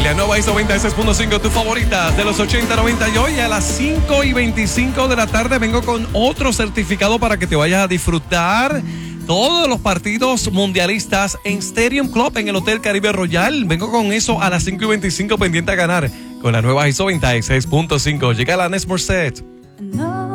La nueva ISO 96.5, tus favoritas de los 80, 90 y hoy a las 5:25 de la tarde vengo con otro certificado para que te vayas a disfrutar todos los partidos mundialistas en Stadium Club en el Hotel Caribe Royal. Vengo con eso a las 5:25 pendiente a ganar con la nueva ISO 96.5. Llega la Nesmore Set. No.